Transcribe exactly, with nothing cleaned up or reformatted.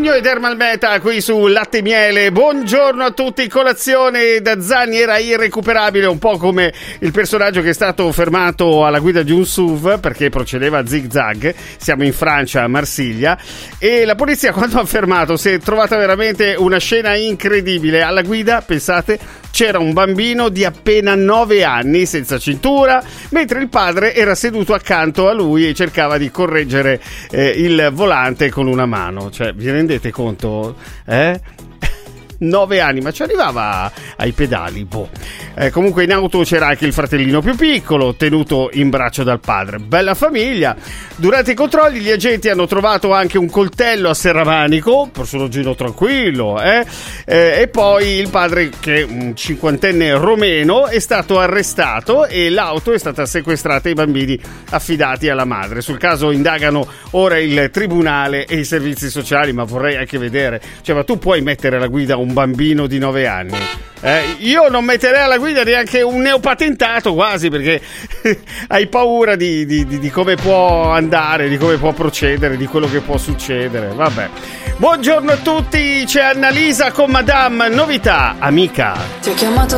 Pugno ed Ermal Meta qui su Latte e Miele. Buongiorno a tutti. Colazione da Zani era irrecuperabile, un po' come il personaggio che è stato fermato alla guida di un S U V perché procedeva a zig-zag. Siamo in Francia, a Marsiglia, e la polizia, quando ha fermato, si è trovata veramente una scena incredibile. Alla guida, pensate, c'era un bambino di appena nove anni senza cintura, mentre il padre era seduto accanto a lui e cercava di correggere eh, il volante con una mano. Cioè, vi rendete conto? Eh? nove anni, ma ci arrivava ai pedali, boh. Eh, comunque in auto c'era anche il fratellino più piccolo, tenuto in braccio dal padre. Bella famiglia. Durante i controlli gli agenti hanno trovato anche un coltello a serramanico, personaggino tranquillo, eh? Eh, e poi il padre, che è un cinquantenne romeno, è stato arrestato e l'auto è stata sequestrata e i bambini affidati alla madre. Sul caso indagano ora il tribunale e i servizi sociali, ma vorrei anche vedere, cioè, ma tu puoi mettere alla guida un bambino di nove anni? Eh, io non metterei alla guida neanche un neopatentato, quasi, perché hai paura di, di, di, di come può andare, di come può procedere, di quello che può succedere. Vabbè. Buongiorno a tutti, c'è Annalisa con Madame. Novità, amica. Ti ho chiamato